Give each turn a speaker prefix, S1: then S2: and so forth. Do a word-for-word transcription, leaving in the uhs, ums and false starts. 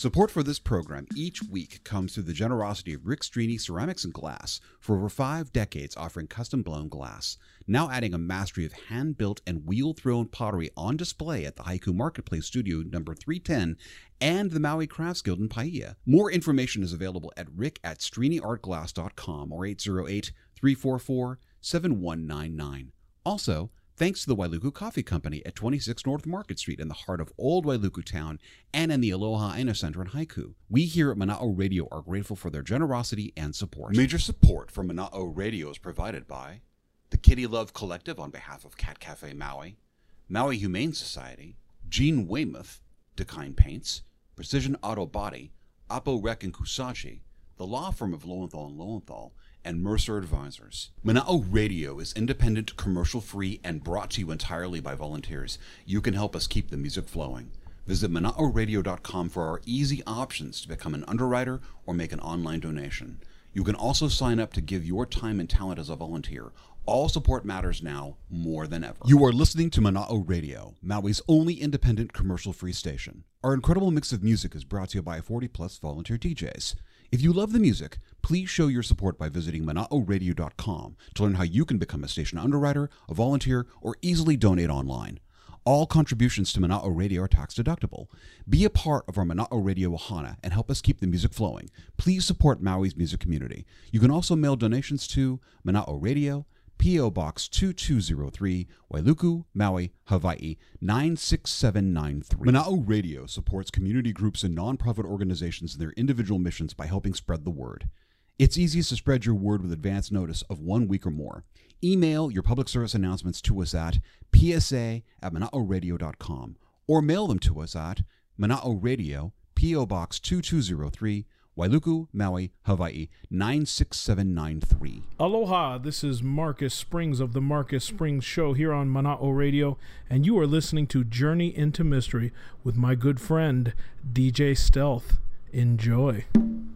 S1: Support for this program each week comes through the generosity of Rick Strini Ceramics and Glass, for over five decades offering custom-blown glass. Now adding a mastery of hand-built and wheel-thrown pottery on display at the Haiku Marketplace Studio number three ten and the Maui Crafts Guild in Paia. More information is available at rick at strini art glass dot com or eight zero eight, three four four, seven one nine nine. Also, thanks to the Wailuku Coffee Company at twenty-six North Market Street in the heart of Old Wailuku Town and in the Aloha Aina Center in Haiku. We here at Mana'o Radio are grateful for their generosity and support. Major support for Mana'o Radio is provided by the Kitty Love Collective on behalf of Cat Cafe Maui, Maui Humane Society, Gene Weymouth, Dakine Paints, Precision Auto Body, Apo Rec and Kusashi, the law firm of Lowenthal and Lowenthal, and Mercer Advisors. Mana'o Radio is independent, commercial-free, and brought to you entirely by volunteers. You can help us keep the music flowing. Visit mana'o radio dot com for our easy options to become an underwriter or make an online donation. You can also sign up to give your time and talent as a volunteer. All support matters now more than ever. You are listening to Mana'o Radio, Maui's only independent commercial-free station. Our incredible mix of music is brought to you by forty plus volunteer D Js. If you love the music, please show your support by visiting mana'o radio dot com to learn how you can become a station underwriter, a volunteer, or easily donate online. All contributions to Mana'o Radio are tax deductible. Be a part of our Mana'o Radio Ohana and help us keep the music flowing. Please support Maui's music community. You can also mail donations to Mana'o Radio, P O Box two two zero three, Wailuku, Maui, Hawaii nine six seven nine three. Mana'o Radio supports community groups and nonprofit organizations in their individual missions by helping spread the word. It's easiest to spread your word with advance notice of one week or more. Email your public service announcements to us at p s a at mana'o radio dot com or mail them to us at Mana'o Radio, P O Box two two zero three, Wailuku, Maui, Hawaii nine six seven nine three.
S2: Aloha, this is Marcus Springs of the Marcus Springs Show here on Mana'o Radio, and you are listening to Journey into Mystery with my good friend, D J Stealth. Enjoy.